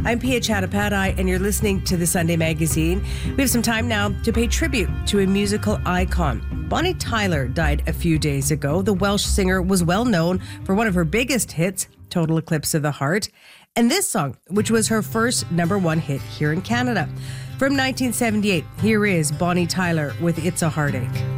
I'm Pia Chattopadhyay, and you're listening to the Sunday Magazine. We have some time now to pay tribute to a musical icon. Bonnie Tyler died a few days ago. The Welsh singer was well known for one of her biggest hits, Total Eclipse of the Heart, and this song, which was her first #1 hit here in Canada. From 1978, here is Bonnie Tyler with It's a Heartache.